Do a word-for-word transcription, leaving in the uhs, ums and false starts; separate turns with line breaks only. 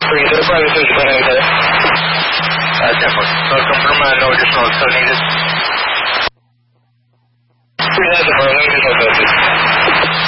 three zero five is going to be
Uh, ten four. So confirm uh, no additional tow needed.
three thousand four, no additional tow needed.